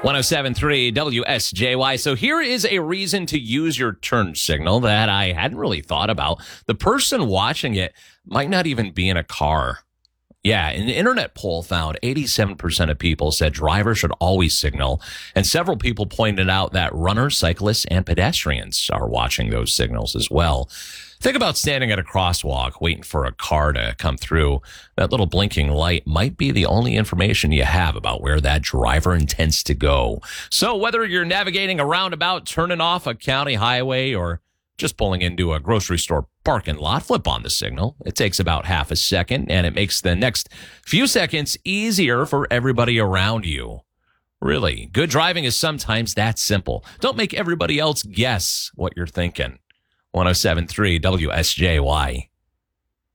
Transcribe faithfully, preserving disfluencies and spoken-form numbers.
one oh seven point three W S J Y. So here is a reason to use your turn signal that I hadn't really thought about. The person watching it might not even be in a car. Yeah, an internet poll found eighty-seven percent of people said drivers should always signal, and several people pointed out that runners, cyclists, and pedestrians are watching those signals as well. Think about standing at a crosswalk waiting for a car to come through. That little blinking light might be the only information you have about where that driver intends to go. So whether you're navigating a roundabout, turning off a county highway, or just pulling into a grocery store parking lot, flip on the signal. It takes about half a second, and it makes the next few seconds easier for everybody around you. Really, good driving is sometimes that simple. Don't make everybody else guess what you're thinking. one oh seven point three W S J Y.